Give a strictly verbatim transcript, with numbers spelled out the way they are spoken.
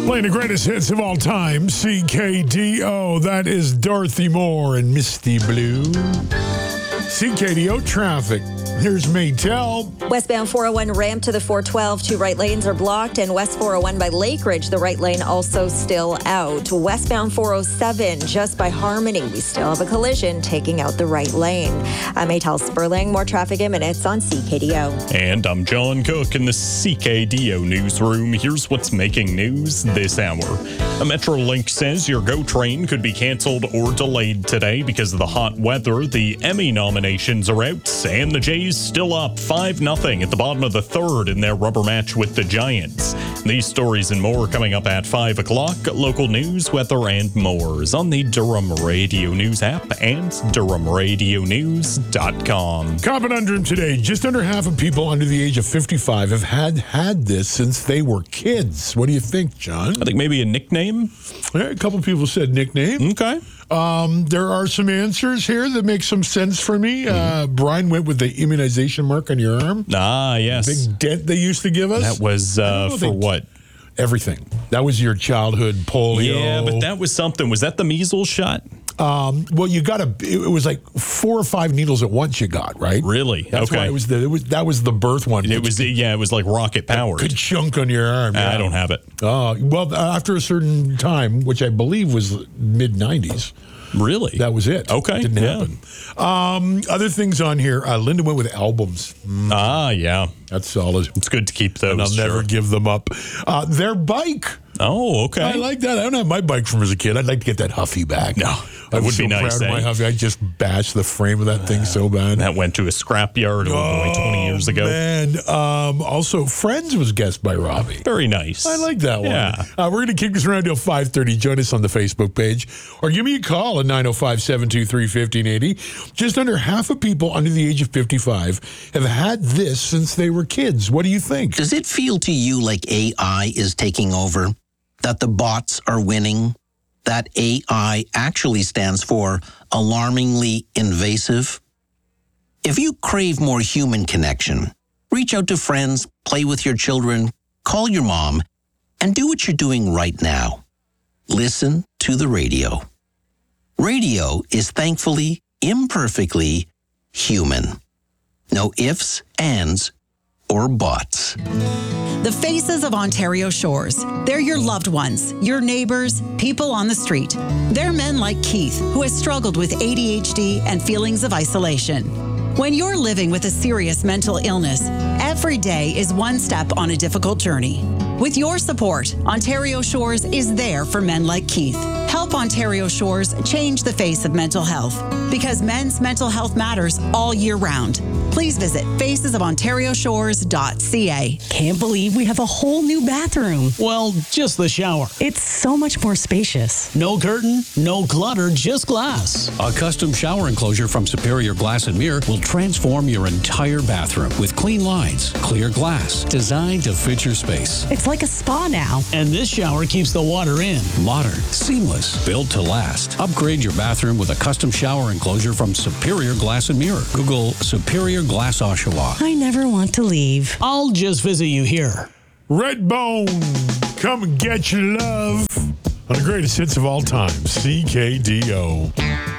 Playing the greatest hits of all time, C K D O. That is Dorothy Moore and Misty Blue. C K D O traffic. Here's Maytel. Westbound four oh one ramp to the four twelve. Two right lanes are blocked. And West four oh one by Lake Ridge, the right lane also still out. Westbound four oh seven just by Harmony. We still have a collision taking out the right lane. I'm Maytel Sperling. More traffic in minutes on C K D O. And I'm John Cook in the C K D O newsroom. Here's what's making news this hour. A Metrolink says your GO train could be canceled or delayed today because of the hot weather. The Emmy nominations are out, and the Jays still up five nothing at the bottom of the third in their rubber match with the Giants. These stories and more coming up at five o'clock. Local news, weather, and more is on the Durham Radio News app and durham radio news dot com. Conundrum today. Just under half of people under the age of fifty-five have had had this since they were kids. What do you think, John? I think maybe a nickname. A couple of people said nickname. Okay. Um, there are some answers here that make some sense for me. Mm-hmm. Uh, Brian went with the immunization mark on your arm. Ah, yes. Big dent they used to give us. That was uh, for what? Everything. That was your childhood polio. Yeah, but that was something. Was that the measles shot? Um, well, you got a. It was like four or five needles at once. You got right. Really? That's okay. why it was the. It was that was the birth one. It was. Yeah, it was like rocket powered. Good chunk on your arm. Yeah. I don't have it. Oh well, after a certain time, which I believe was mid nineties. Really? That was it. Okay. Didn't yeah. happen. Um, other things on here. Uh, Linda went with albums. Mm. Ah, yeah. That's solid. It's good to keep those. And I'll sure. never give them up. Uh, their bike. Oh, okay. I like that. I don't have my bike from as a kid. I'd like to get that Huffy back. No, that I would so be nice. Proud of my Huffy. I just bashed the frame of that thing so bad. That went to a scrapyard oh, only twenty years ago. Man, um, also Friends was guessed by Robbie. Very nice. I like that one. Yeah. Uh, we're going to kick this around till five thirty. Join us on the Facebook page or give me a call at nine oh five, seven two three, one five eight oh. Just under half of people under the age of fifty-five have had this since they were kids. What do you think? Does it feel to you like A I is taking over? That the bots are winning? That A I actually stands for alarmingly invasive? If you crave more human connection, reach out to friends, play with your children, call your mom, and do what you're doing right now. Listen to the radio. Radio is thankfully, imperfectly human. No ifs, ands, or buts. The Faces of Ontario Shores. They're your loved ones, your neighbors, people on the street. They're men like Keith, who has struggled with A D H D and feelings of isolation. When you're living with a serious mental illness, every day is one step on a difficult journey. With your support, Ontario Shores is there for men like Keith. Help Ontario Shores change the face of mental health, because men's mental health matters all year round. Please visit faces of ontario shores dot c a. Can't believe we have a whole new bathroom. Well, just the shower. It's so much more spacious. No curtain, no clutter, just glass. A custom shower enclosure from Superior Glass and Mirror will transform your entire bathroom with clean lines, clear glass, designed to fit your space. It's like a spa now. And this shower keeps the water in. Modern, seamless, built to last. Upgrade your bathroom with a custom shower enclosure from Superior Glass and Mirror. Google Superior Glass Oshawa. I never want to leave. I'll just visit you here. Redbone, come and get your love on the greatest hits of all time, C K D O.